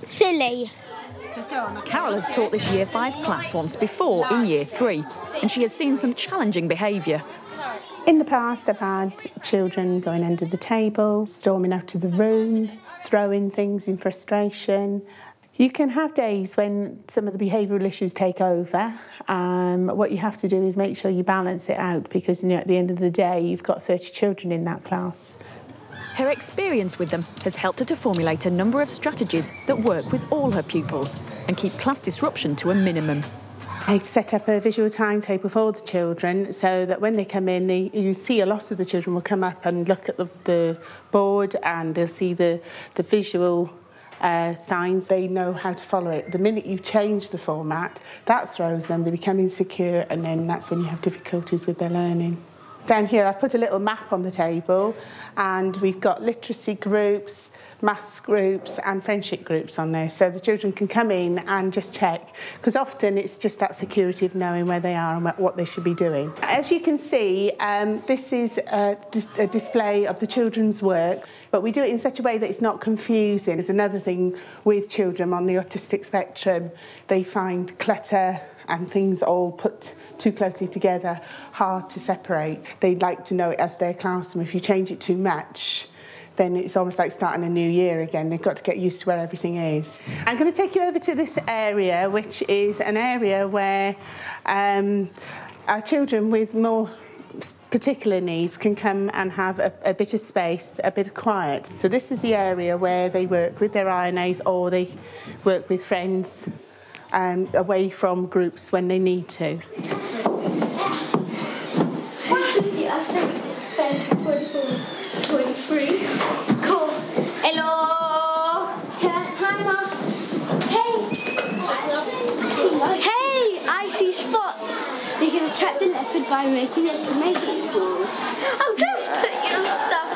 Silly. Carol has taught this Year 5 class once before in Year 3, and she has seen some challenging behaviour. In the past, I've had children going under the table, storming out of the room, throwing things in frustration. You can have days when some of the behavioural issues take over. What you have to do is make sure you balance it out because at the end of the day, you've got 30 children in that class. Her experience with them has helped her to formulate a number of strategies that work with all her pupils and keep class disruption to a minimum. I set up a visual timetable for all the children so that when they come in, you see a lot of the children will come up and look at the board and they'll see the visual signs. They know how to follow it. The minute you change the format, that throws them, they become insecure, and then that's when you have difficulties with their learning. Down here I put a little map on the table and we've got literacy groups, maths groups and friendship groups on there, so the children can come in and just check, because often it's just that security of knowing where they are and what they should be doing. As you can see, this is a display of the children's work, but we do it in such a way that it's not confusing. It's another thing with children on the autistic spectrum. They find clutter and things all put too closely together hard to separate. They like to know it as their classroom. If you change it too much, then it's almost like starting a new year again. They've got to get used to where everything is. I'm going to take you over to this area, which is an area where our children with more particular needs can come and have a bit of space, a bit of quiet. So this is the area where they work with their INAs or they work with friends away from groups when they need to. Trap the leopard by making it cool. Oh, just put your stuff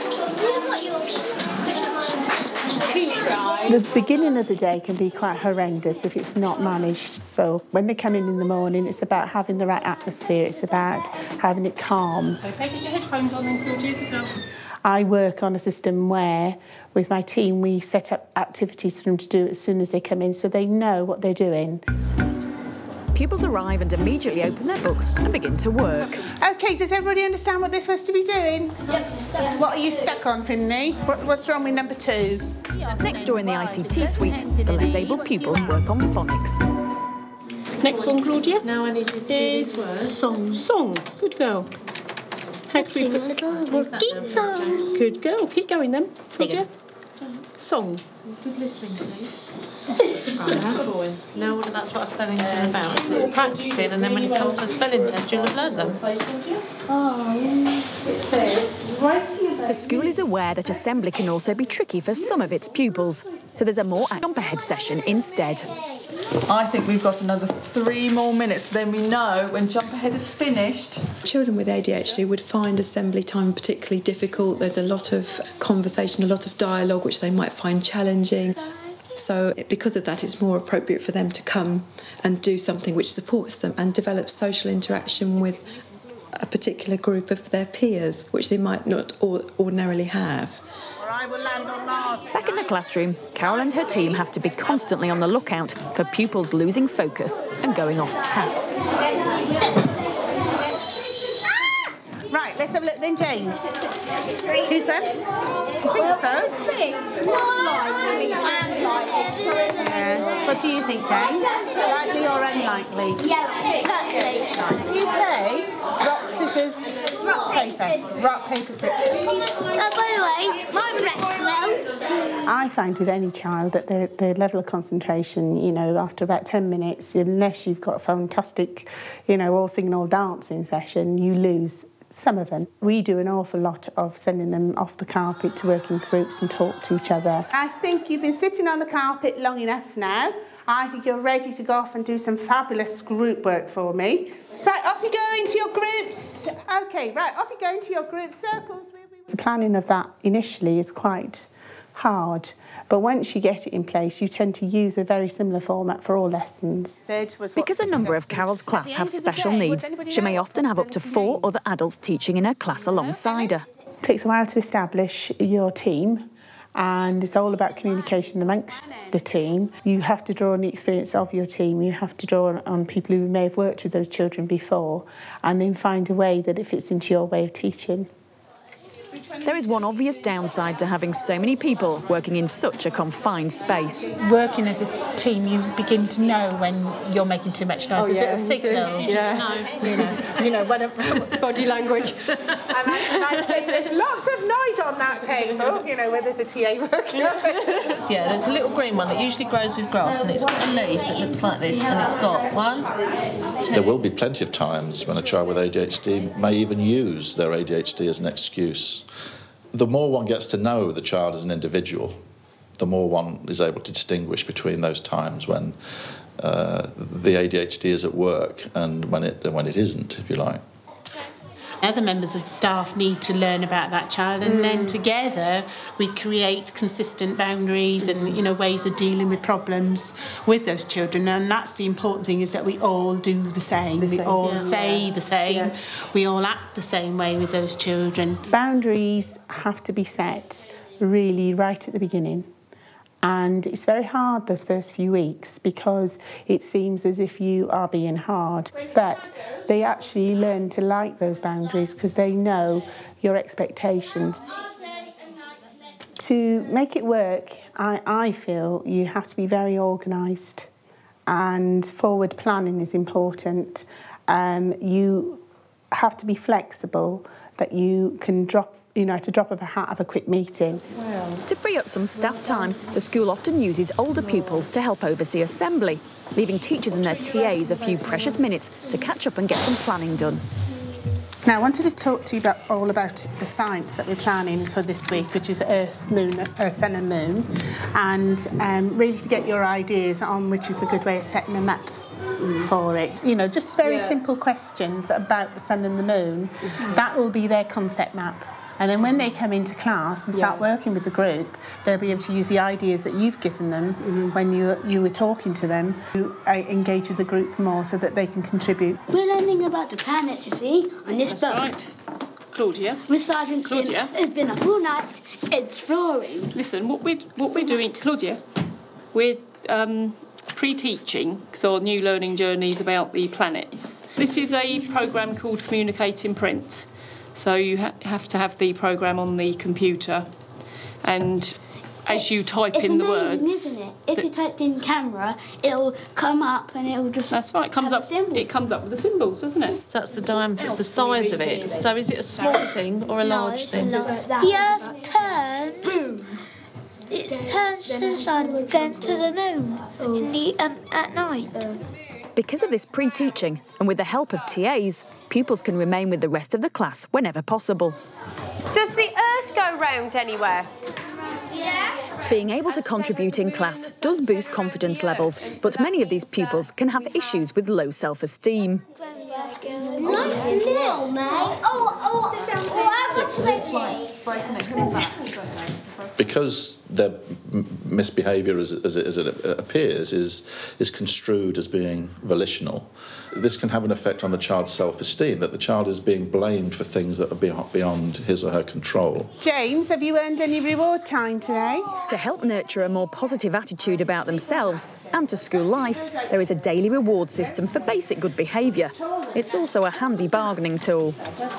back. The beginning of the day can be quite horrendous if it's not managed. So when they come in the morning, it's about having the right atmosphere. It's about having it calm. Okay, get your headphones on then, Claudia. Go. I work on a system where, with my team, we set up activities for them to do as soon as they come in so they know what they're doing. Pupils arrive and immediately open their books and begin to work. OK, does everybody understand what they're supposed to be doing? Yes. What are you stuck on, Finley? What's wrong with number 2? Next door in the ICT suite, the less able pupils work on phonics. Next one, Claudia. Now I need you to do this word. Song. Song. Good girl. How can Sing a little working song. Good girl. Keep going then, Claudia. Song. Good listening, please. Now that's what a spelling's all about, isn't it? It's practising, and then when it comes to a spelling test, you'll have learned them. The school is aware that assembly can also be tricky for some of its pupils, so there's a more jump ahead session instead. I think we've got another 3 more minutes, then we know when jump ahead is finished. Children with ADHD would find assembly time particularly difficult. There's a lot of conversation, a lot of dialogue, which they might find challenging. So because of that, it's more appropriate for them to come and do something which supports them and develop social interaction with a particular group of their peers, which they might not ordinarily have. Back in the classroom, Carol and her team have to be constantly on the lookout for pupils losing focus and going off task. Right, let's have a look then, James. Who's that? You think so? What do you think, James? Likely or unlikely? Yeah, You play rock, scissors, paper. Rock, paper, scissors. by the way, my breath smells. I find with any child that their level of concentration, after about 10 minutes, unless you've got a fantastic, all singing, all dancing session, you lose some of them. We do an awful lot of sending them off the carpet to work in groups and talk to each other. I think you've been sitting on the carpet long enough now. I think you're ready to go off and do some fabulous group work for me. Right, off you go into your groups. OK, right, off you go into your group circles. The planning of that initially is quite hard, but once you get it in place, you tend to use a very similar format for all lessons. Because a number of Carol's class have special needs, she may often have up to 4 other adults teaching in her class alongside her. It takes a while to establish your team, and it's all about communication amongst the team. You have to draw on the experience of your team, you have to draw on people who may have worked with those children before, and then find a way that it fits into your way of teaching. There is one obvious downside to having so many people working in such a confined space. Working as a team, you begin to know when you're making too much noise. There's little signals. You know, Body language. And I say there's lots of noise on that table, you know, where there's a TA working on it. Yeah, there's a little green one that usually grows with grass, and it's got a leaf that looks like this, and it's got 1, 2... There will be plenty of times when a child with ADHD may even use their ADHD as an excuse. The more one gets to know the child as an individual, the more one is able to distinguish between those times when the ADHD is at work and when it isn't, if you like. Other members of the staff need to learn about that child, and then together we create consistent boundaries and, you know, ways of dealing with problems with those children. And that's the important thing, is that we all do the same. We all say the same. We all act the same way with those children. Boundaries have to be set really right at the beginning. And it's very hard those first few weeks because it seems as if you are being hard. But they actually learn to like those boundaries because they know your expectations. To make it work, I feel you have to be very organised, and forward planning is important. You have to be flexible, that you can drop, you know, at a drop of a hat, have a quick meeting. Wow. To free up some staff time, the school often uses older pupils to help oversee assembly, leaving teachers and their TAs a few precious minutes to catch up and get some planning done. Now, I wanted to talk to you all about the science that we're planning for this week, which is Earth, Moon, Sun and Moon, and really to get your ideas on which is a good way of setting them up for it. You know, just very simple questions about the sun and the moon. That will be their concept map. And then when they come into class and start working with the group, they'll be able to use the ideas that you've given them when you were talking to them to engage with the group more so that they can contribute. We're learning about the planets, you see, on this book. Right. Claudia. With Sergeant Claudia. It's been a whole night exploring. Listen, what we're doing, Claudia, we're pre-teaching, so new learning journeys about the planets. This is a programme called Communicate in Print. So you have to have the programme on the computer, and as you type in the words... Isn't it? If you typed in camera, it'll come up and it'll just... That's right, it comes up with the symbols, doesn't it? So that's the diameter, it's the size of it. So is it a small thing or a large thing? The Earth turns. It turns to the sun, then to the moon in the at night. Because of this pre-teaching, and with the help of TAs, pupils can remain with the rest of the class whenever possible. Does the Earth go round anywhere? Yeah. Being able to contribute in class does boost confidence levels, but many of these pupils can have issues with low self-esteem. Nice little, mate. I was ready. Because their misbehaviour, as it appears, is construed as being volitional, this can have an effect on the child's self-esteem, that the child is being blamed for things that are beyond his or her control. James, have you earned any reward time today? To help nurture a more positive attitude about themselves and to school life, there is a daily reward system for basic good behaviour. It's also a handy bargaining tool.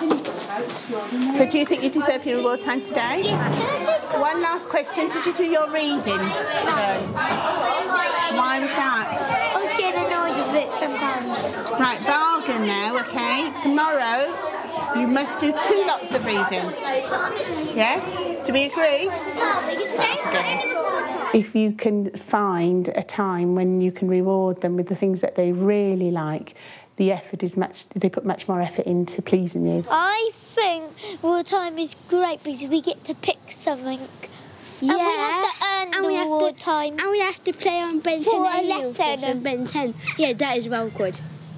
So do you think you deserve your reward time today? Yes. One last question. Did you do your reading today? Why was that? I was getting annoyed with it sometimes. Right, bargain now, OK? Tomorrow you must do 2 lots of reading. Yes? Do we agree? If you can find a time when you can reward them with the things that they really like, the effort is they put much more effort into pleasing you. I think reward time is great because we get to pick something. Yeah. And we have to earn the reward time. And we have to play on Ben 10 for a lesson. Ben 10. Yeah, that is well good.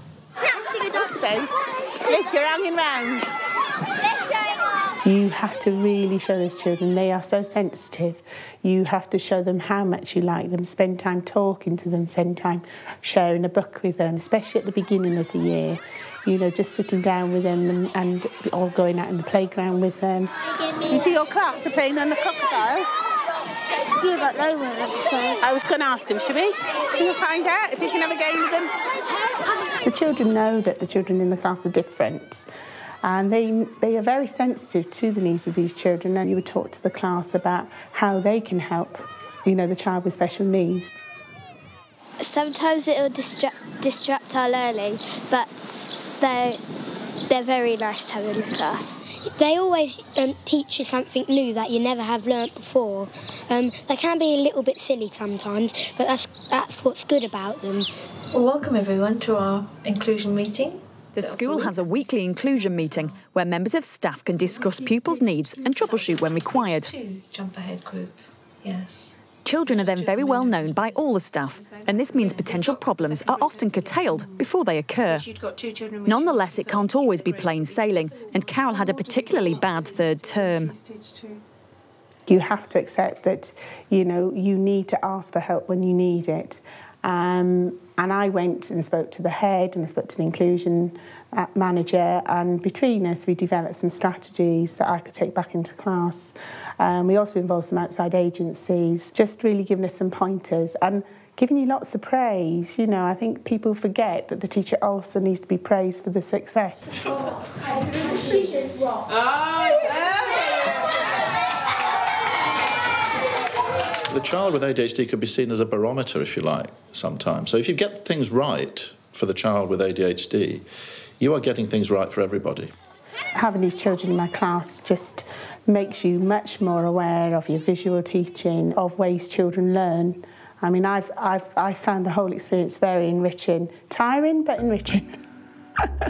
Look, you're hanging round. You have to really show those children, they are so sensitive. You have to show them how much you like them, spend time talking to them, spend time sharing a book with them, especially at the beginning of the year. You know, just sitting down with them and all going out in the playground with them. You see your class are playing on the crocodiles? You don't know where I'm going. I was going to ask him, should we? Can we find out if you can have a game with them? So children know that the children in the class are different. And they are very sensitive to the needs of these children, and you would talk to the class about how they can help, you know, the child with special needs. Sometimes it will distract our learning, but they're very nice to have in the class. They always teach you something new that you never have learnt before. They can be a little bit silly sometimes, but that's what's good about them. Well, welcome everyone to our inclusion meeting. The school has a weekly inclusion meeting where members of staff can discuss pupils' needs and troubleshoot when required. Jump ahead group, yes. Children are then very well known by all the staff, and this means potential problems are often curtailed before they occur. Nonetheless, it can't always be plain sailing, and Carol had a particularly bad third term. You have to accept that, you know, you need to ask for help when you need it. And I went and spoke to the head and I spoke to the inclusion manager, and between us we developed some strategies that I could take back into class. We also involved some outside agencies, just really giving us some pointers and giving you lots of praise. You know, I think people forget that the teacher also needs to be praised for the success. The child with ADHD could be seen as a barometer, if you like, sometimes. So if you get things right for the child with ADHD, you are getting things right for everybody. Having these children in my class just makes you much more aware of your visual teaching, of ways children learn. I mean, I've found the whole experience very enriching. Tiring, but enriching.